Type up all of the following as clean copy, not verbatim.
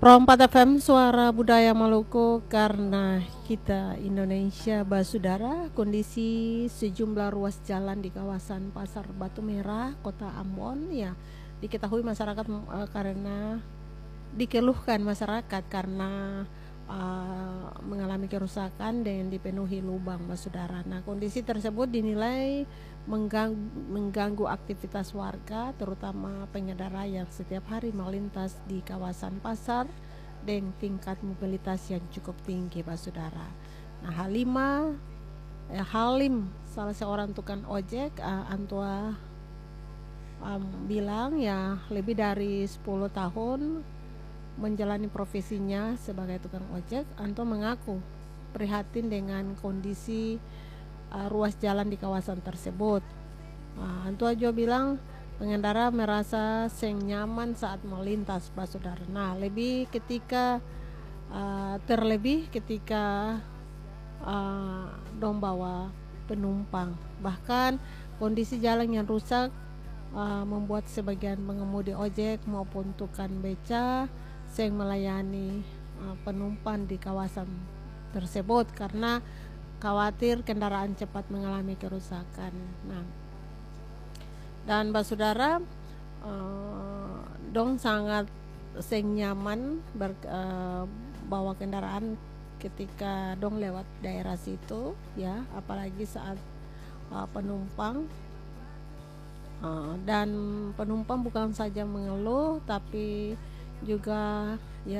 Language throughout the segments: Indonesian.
Pro 4 FM Suara Budaya Maluku, karena kita Indonesia. Basudara, kondisi sejumlah ruas jalan di kawasan Pasar Batu Merah, Kota Ambon ya diketahui masyarakat karena dikeluhkan masyarakat karena mengalami kerusakan dan dipenuhi lubang, Basudara. Nah, kondisi tersebut dinilai mengganggu aktivitas warga, terutama pengendara yang setiap hari melintas di kawasan pasar dengan tingkat mobilitas yang cukup tinggi, Basudara. Nah, Halim, salah seorang tukang ojek, Antua bilang ya lebih dari 10 tahun menjalani profesinya sebagai tukang ojek. Anto mengaku prihatin dengan kondisi ruas jalan di kawasan tersebut. Anto juga bilang pengendara merasa seng nyaman saat melintas, Basudara. Nah, terlebih ketika dong bawa penumpang. Bahkan kondisi jalan yang rusak membuat sebagian pengemudi ojek maupun tukang beca seng melayani penumpang di kawasan tersebut karena khawatir kendaraan cepat mengalami kerusakan. Nah, dan Basudara, dong sangat seng nyaman bawa kendaraan ketika dong lewat daerah situ ya, apalagi saat penumpang dan penumpang bukan saja mengeluh tapi juga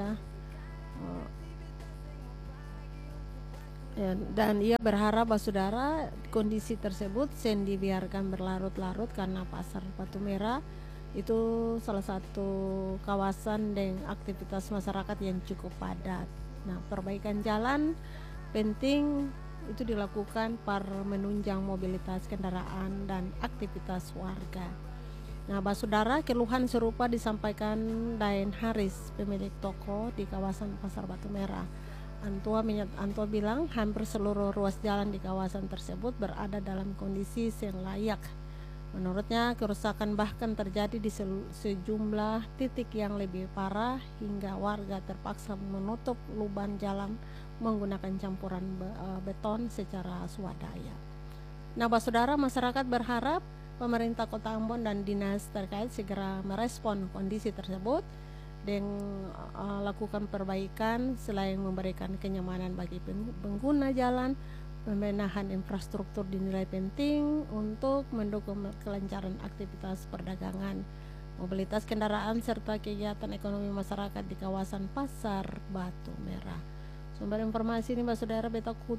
dan ia berharap, Basudara, kondisi tersebut sen dibiarkan berlarut-larut karena Pasar Batu Merah itu salah satu kawasan dengan aktivitas masyarakat yang cukup padat. Nah, perbaikan jalan penting itu dilakukan per menunjang mobilitas kendaraan dan aktivitas warga. Nah, Basudara, keluhan serupa disampaikan Daen Haris, pemilik toko di kawasan Pasar Batu Merah. Antua bilang hampir seluruh ruas jalan di kawasan tersebut berada dalam kondisi yang layak. Menurutnya, kerusakan bahkan terjadi di sejumlah titik yang lebih parah hingga warga terpaksa menutup lubang jalan menggunakan campuran beton secara swadaya. Nah, Basudara, masyarakat berharap pemerintah Kota Ambon dan dinas terkait segera merespon kondisi tersebut dan lakukan perbaikan selain memberikan kenyamanan bagi pengguna jalan. Pembenahan infrastruktur dinilai penting untuk mendukung kelancaran aktivitas perdagangan, mobilitas kendaraan serta kegiatan ekonomi masyarakat di kawasan Pasar Batu Merah. Sumber informasi ini, Basudara, Beta